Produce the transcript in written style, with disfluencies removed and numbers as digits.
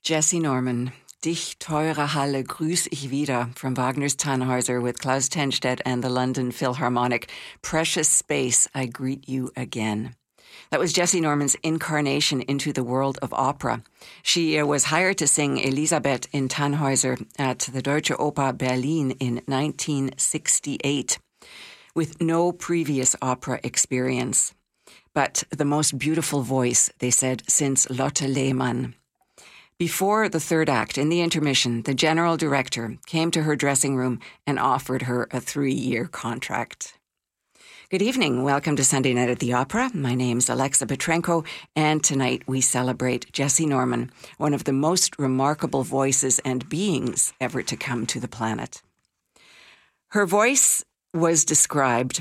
Jessye Norman, Dich teure Halle grüß ich wieder, from Wagner's Tannhäuser with Klaus Tenstedt and the London Philharmonic. Precious space, I greet you again. That was Jessye Norman's incarnation into the world of opera. She was hired to sing Elisabeth in Tannhäuser at the Deutsche Oper Berlin in 1968, with no previous opera experience. But the most beautiful voice, they said, since Lotte Lehmann. Before the third act, in the intermission, the general director came to her dressing room and offered her a 3-year contract. Good evening. Welcome to Sunday Night at the Opera. My name's Alexa Petrenko, and tonight we celebrate Jessye Norman, one of the most remarkable voices and beings ever to come to the planet. Her voice was described